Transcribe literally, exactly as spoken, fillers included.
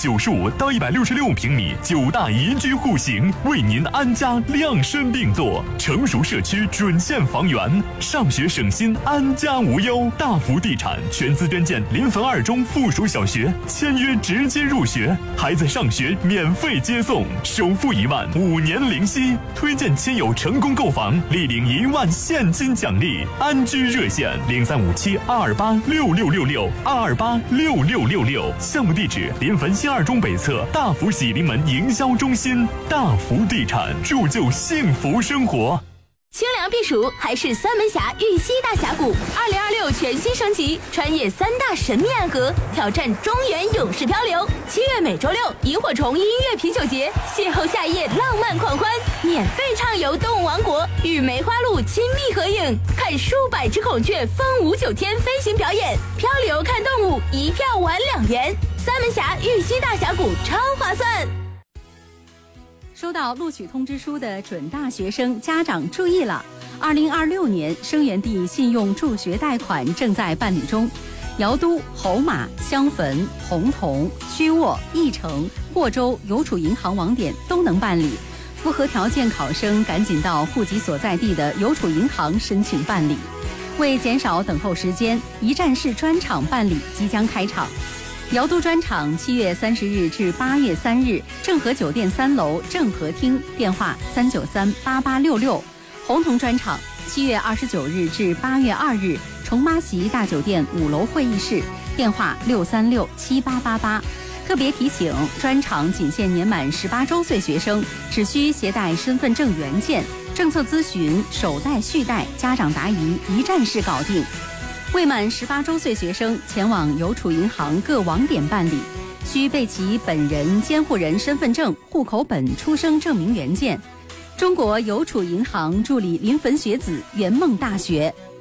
九十五到一百六十六平米九大宜居户型，为您安家量身定做，成熟社区准现房源，上学省心，安家无忧。大福地产全资捐建临汾二中附属小学，签约直接入学，孩子上学免费接送，首付一万，五年零息。推荐亲友成功购房，立领一万现金奖励。安居热线零三五七二二八六六六六二二八六六六六，项目地址临汾新二中北侧大福喜临门营销中心。大福地产，铸就幸福生活。 清凉避暑还是三门峡玉溪大峡谷？二零二六全新升级，穿越三大神秘暗河，挑战中原勇士漂流。七月每周六，萤火虫音乐啤酒节，邂逅夏夜浪漫狂欢，免费畅游动物王国，与梅花鹿亲密合影，看数百只孔雀风舞九天飞行表演，漂流看动物，一票玩两元。三门峡玉溪大峡谷超划算。 收到录取通知书的准大学生家长注意了，二零二六年生源地信用助学贷款正在办理中，姚都、侯马、襄汾、洪洞、曲沃、义城、霍州邮储银行网点都能办理，符合条件考生赶紧到户籍所在地的邮储银行申请办理。为减少等候时间，一站式专场办理即将开场。姚都专场七月三十日至八月三日，正和酒店三楼正和厅，电话三九三八八六六。洪洞专场七月二十九日至八月二日，重妈席大酒店五楼会议室，电话六三六七八八八。特别提醒，专场仅限年满十八周岁学生，只需携带身份证原件，政策咨询、首贷续贷、家长答疑一站式搞定。未满十八周岁学生前往邮储银行各网点办理，需备齐本人监护人身份证、户口本、出生证明原件。中国邮储银行助理临汾学子圆梦大学。